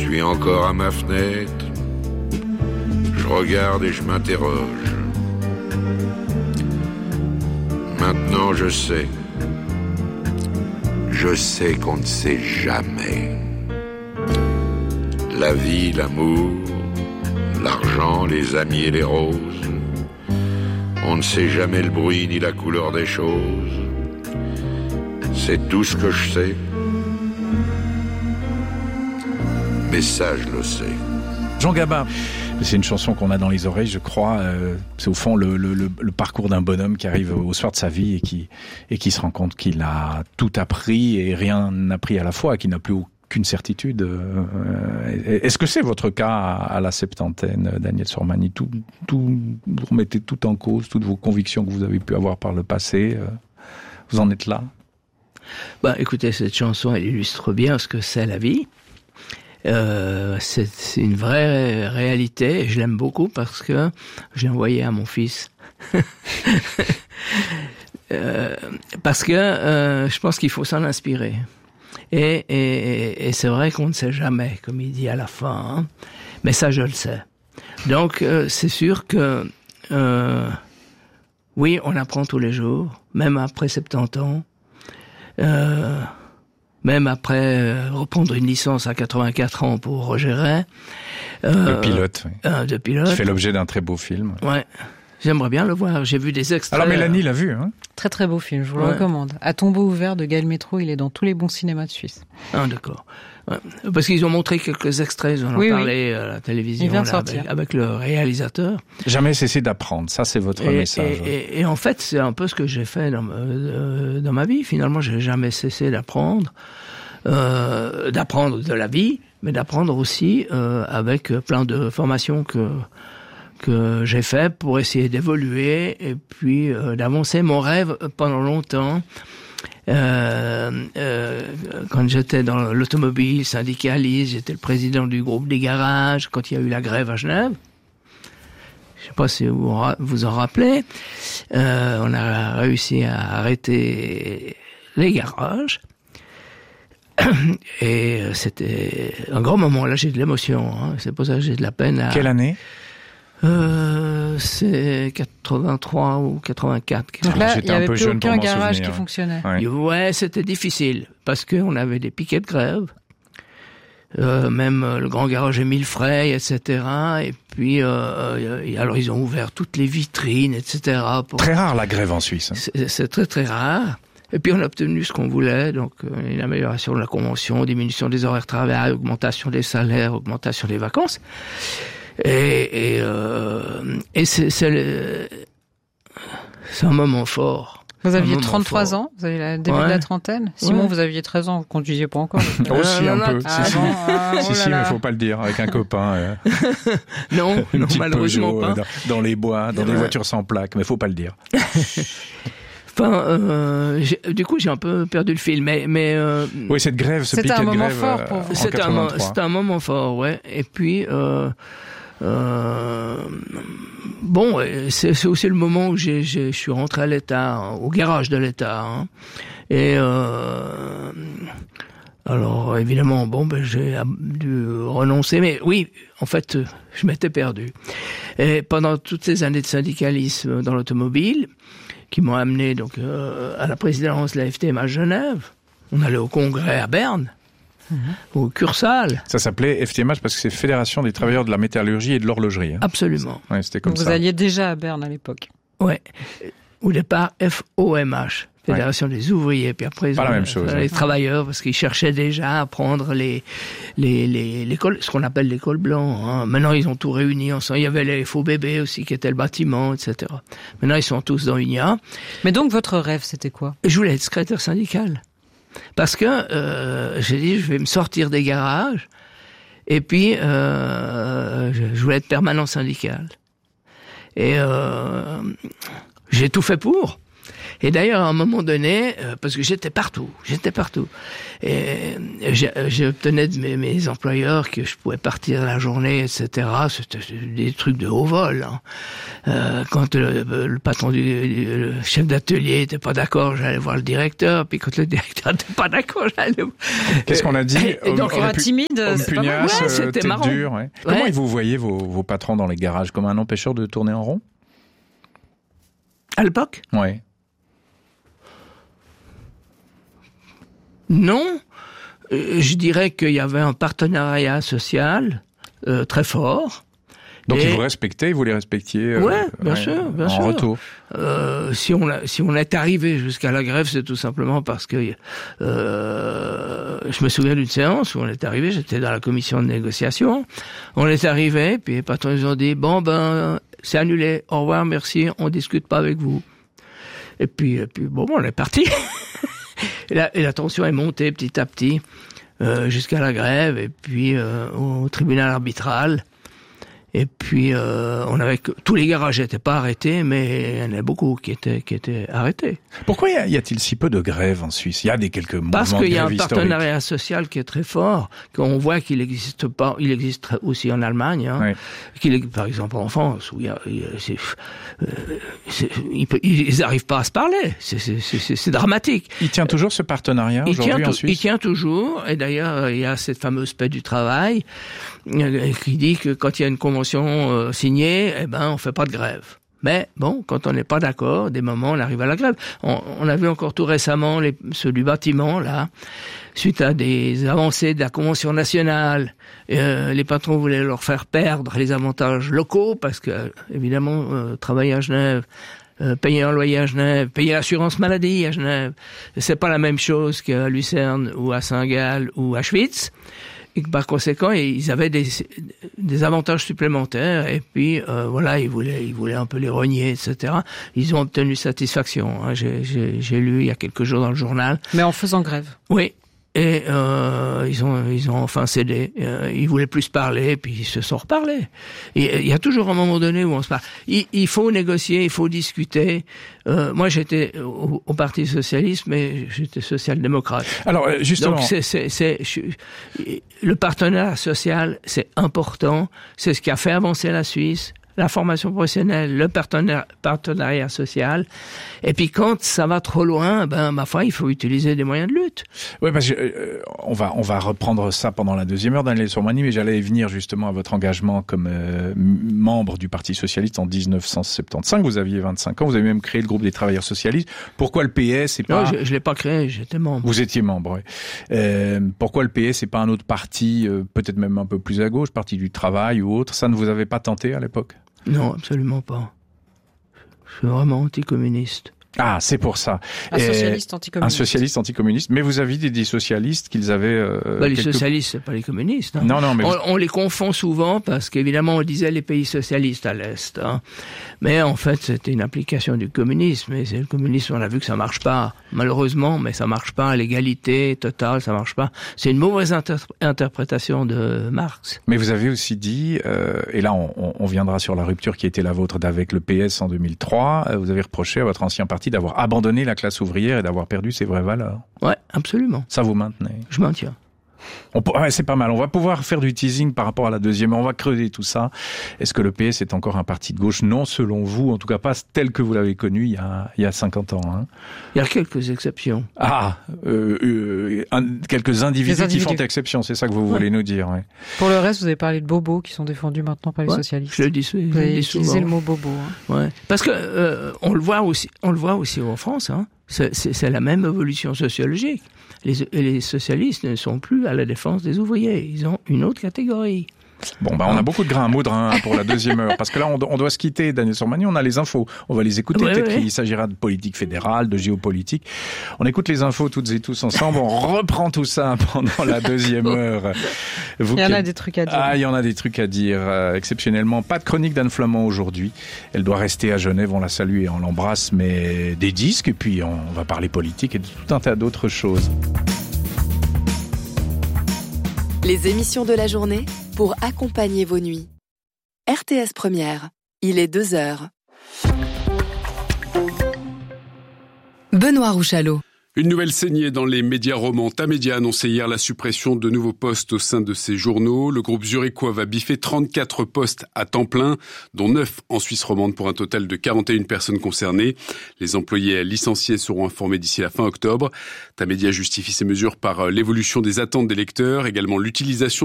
suis encore à ma fenêtre, je regarde et je m'interroge. Maintenant je sais qu'on ne sait jamais. La vie, l'amour, l'argent, les amis et les roses, on ne sait jamais le bruit ni la couleur des choses. C'est tout ce que je sais. Mais ça, je le sais. Jean Gabin, c'est une chanson qu'on a dans les oreilles, je crois. C'est au fond le parcours d'un bonhomme qui arrive au soir de sa vie et qui se rend compte qu'il a tout appris et rien appris à la fois, qu'il n'a plus aucune certitude. Est-ce que c'est votre cas à la septantaine, Daniel Sormani? Vous remettez tout en cause, toutes vos convictions que vous avez pu avoir par le passé. Vous en êtes là? Écoutez, cette chanson, elle illustre bien ce que c'est la vie. C'est une vraie réalité et je l'aime beaucoup parce que je l'ai envoyé à mon fils. Parce que je pense qu'il faut s'en inspirer. Et c'est vrai qu'on ne sait jamais, comme il dit à la fin, hein. Mais ça, je le sais. Donc, c'est sûr que oui, on apprend tous les jours, même après 70 ans. Même après reprendre une licence à 84 ans pour Roger Ray. De pilote, oui. De pilote. Qui fait l'objet d'un très beau film. Ouais. J'aimerais bien le voir. J'ai vu des extraits. Alors Mélanie l'a vu, hein? Très très beau film, je vous le recommande. À tombeau ouvert de Gaël Métro, il est dans tous les bons cinémas de Suisse. Ah, d'accord. Ouais. Parce qu'ils ont montré quelques extraits, ils en ont parlé à la télévision. Il vient de sortir. Avec le réalisateur. Jamais cesser d'apprendre, ça c'est votre message. Et en fait, c'est un peu ce que j'ai fait dans ma vie. Finalement, j'ai jamais cessé d'apprendre. D'apprendre de la vie, mais d'apprendre aussi avec plein de formations que j'ai fait pour essayer d'évoluer et puis d'avancer. Mon rêve pendant longtemps, quand j'étais dans l'automobile syndicaliste, j'étais le président du groupe des garages quand il y a eu la grève à Genève. Je sais pas si vous vous en rappelez. On a réussi à arrêter les garages. Et c'était un grand moment. Là, j'ai de l'émotion. Hein. C'est pour ça que j'ai de la peine à... Quelle année? C'est 83 ou 84. Donc là, il n'y avait plus aucun garage qui fonctionnait. Ouais, c'était difficile parce qu'on avait des piquets de grève. Même le grand garage Émile Frey, etc. Et puis, alors ils ont ouvert toutes les vitrines, etc. Très rare la grève en Suisse. Hein. C'est très très rare. Et puis on a obtenu ce qu'on voulait, donc une amélioration de la convention, diminution des horaires de travail, augmentation des salaires, augmentation des vacances. Et c'est un moment fort. Vous aviez 33 ans, vous avez le début de la trentaine. Simon, vous aviez 13 ans, vous ne conduisiez pas encore. Aussi un peu. Si, mais faut pas le dire, avec un copain. Non, malheureusement Peugeot, pas. Dans les bois, dans des voitures sans plaque, mais faut pas le dire. Enfin, du coup, j'ai un peu perdu le fil, mais oui, cette grève, ce piquet de grève. C'était un moment fort pour vous. C'était un moment fort, ouais. Et puis, bon, c'est aussi le moment où je suis rentré à l'État, hein, au garage de l'État, hein. Et alors, évidemment, j'ai dû renoncer, mais oui, en fait, je m'étais perdu. Et pendant toutes ces années de syndicalisme dans l'automobile, qui m'ont amené donc à la présidence de la FTM à Genève. On allait au congrès à Berne, au Cursal. Ça s'appelait FTMH parce que c'est Fédération des travailleurs de la métallurgie et de l'horlogerie. Hein. Absolument. Ouais, c'était comme ça. Vous alliez déjà à Berne à l'époque. Ouais. Au départ, FOMH, Fédération des ouvriers, puis après pas la même chose, les travailleurs, parce qu'ils cherchaient déjà à prendre l'école, ce qu'on appelle l'école blanc. Hein. Maintenant, ils ont tout réuni ensemble. Il y avait les FOBB aussi, qui était le bâtiment, etc. Maintenant, ils sont tous dans UNIA. Mais donc, votre rêve, c'était quoi? Je voulais être secrétaire syndical. Parce que j'ai dit, je vais me sortir des garages, et puis je voulais être permanent syndical. Et j'ai tout fait pour. Et d'ailleurs, à un moment donné, parce que j'étais partout, et j'obtenais de mes employeurs que je pouvais partir la journée, etc. C'était des trucs de haut vol. Hein. Quand le patron le chef d'atelier était pas d'accord, j'allais voir le directeur. Puis quand le directeur n'était pas d'accord, j'allais. Qu'est-ce qu'on a dit? Et donc, timide, c'est pugnace, c'était marrant. Dur, ouais. Comment vous voyez vos patrons dans les garages, comme un empêcheur de tourner en rond? À l'époque? Ouais. Non. Je dirais qu'il y avait un partenariat social très fort. Donc ils vous respectaient, vous les respectiez bien sûr. En retour. Si on est arrivé jusqu'à la grève, c'est tout simplement parce que je me souviens d'une séance où on est arrivé, j'étais dans la commission de négociation. On est arrivé, puis les patrons nous ont dit c'est annulé, au revoir, merci, on discute pas avec vous. Et puis on est parti. et la tension est montée petit à petit jusqu'à la grève et puis au tribunal arbitral. Et puis tous les garages n'étaient pas arrêtés, mais il y en a beaucoup qui étaient arrêtés. Pourquoi y a-t-il si peu de grèves en Suisse? Il y a quelques mouvements de grève historiques. Parce qu'il y a un partenariat social qui est très fort, qu'on voit qu'il n'existe pas. Il existe aussi en Allemagne, hein, par exemple en France, où ils n'arrivent pas à se parler. C'est dramatique. Il tient toujours ce partenariat aujourd'hui en Suisse? Il tient toujours, et d'ailleurs il y a cette fameuse paix du travail qui dit que quand il y a une convention signée, on fait pas de grève. Mais bon, quand on n'est pas d'accord, des moments on arrive à la grève. On a vu encore tout récemment ceux du bâtiment là, suite à des avancées de la convention nationale, les patrons voulaient leur faire perdre les avantages locaux parce que évidemment travailler à Genève, payer un loyer à Genève, payer l'assurance maladie à Genève, c'est pas la même chose qu'à Lucerne ou à Saint-Gall ou à Schwytz. Et par conséquent, ils avaient des avantages supplémentaires. Et puis, ils voulaient un peu les renier, etc. Ils ont obtenu satisfaction. Hein. J'ai lu il y a quelques jours dans le journal. Mais en faisant grève. Oui. Et ils ont enfin cédé. Ils voulaient plus se parler, puis ils se sont reparlés. Et il y a toujours un moment donné où on se parle. Il faut négocier, il faut discuter. Moi, j'étais au Parti socialiste, mais j'étais social-démocrate. Alors, justement, donc le partenariat social, c'est important. C'est ce qui a fait avancer la Suisse. La formation professionnelle, le partenariat social. Et puis quand ça va trop loin, ma foi, il faut utiliser des moyens de lutte. Oui, parce que on va reprendre ça pendant la deuxième heure d'Analyse Sormani, mais j'allais venir justement à votre engagement comme membre du Parti socialiste en 1975. Vous aviez 25 ans, vous avez même créé le groupe des travailleurs socialistes. Pourquoi le PS et pas... Non, je l'ai pas créé, j'étais membre. Vous étiez membre, oui. Pourquoi le PS et pas un autre parti, peut-être même un peu plus à gauche, Parti du Travail ou autre? Ça ne vous avait pas tenté à l'époque? Non, absolument pas. Je suis vraiment anticommuniste. Ah, c'est pour ça. Un socialiste anticommuniste. Un socialiste anticommuniste. Mais vous aviez des socialistes qu'ils avaient... les socialistes, c'est pas les communistes. Hein. Non, mais... On les confond souvent parce qu'évidemment, on disait les pays socialistes à l'Est. Hein. Mais en fait, c'était une application du communisme. Et c'est le communisme, on a vu que ça marche pas. Malheureusement, mais ça marche pas. L'égalité totale, ça marche pas. C'est une mauvaise interprétation de Marx. Mais vous avez aussi dit, et là on viendra sur la rupture qui était la vôtre avec le PS en 2003, vous avez reproché à votre ancien parti d'avoir abandonné la classe ouvrière et d'avoir perdu ses vraies valeurs. Ouais, absolument. Ça vous maintenez? Je maintiens. C'est pas mal. On va pouvoir faire du teasing par rapport à la deuxième. On va creuser tout ça. Est-ce que le PS est encore un parti de gauche? Non, selon vous. En tout cas, pas tel que vous l'avez connu il y a 50 ans. Hein. Il y a quelques exceptions. Quelques individus qui font exception. C'est ça que vous voulez nous dire. Ouais. Pour le reste, vous avez parlé de bobos qui sont défendus maintenant par les socialistes. Je le dis souvent. Vous avez utilisé le mot bobo. Hein. Ouais. Parce que on le voit aussi en France. Hein. C'est la même évolution sociologique. Les socialistes ne sont plus à la défense des ouvriers. Ils ont une autre catégorie. Bon, on a beaucoup de grains à moudre pour la deuxième heure. Parce que là, on doit se quitter, Daniel Sormani. On a les infos. On va les écouter. Peut-être qu'il s'agira de politique fédérale, de géopolitique. On écoute les infos toutes et tous ensemble. On reprend tout ça pendant la deuxième heure. Il y en a des trucs à dire. Il y en a des trucs à dire. Exceptionnellement, pas de chronique d'Anne Flamand aujourd'hui. Elle doit rester à Genève. On la salue et on l'embrasse. Mais des disques. Et puis, on va parler politique et de tout un tas d'autres choses. Les émissions de la journée pour accompagner vos nuits. RTS Première, il est 2h. Benoît Rouchalot. Une nouvelle saignée dans les médias romans. Tamedia a annoncé hier la suppression de nouveaux postes au sein de ses journaux. Le groupe zurichois va biffer 34 postes à temps plein, dont 9 en Suisse romande pour un total de 41 personnes concernées. Les employés licenciés seront informés d'ici la fin octobre. Tamedia justifie ces mesures par l'évolution des attentes des lecteurs, également l'utilisation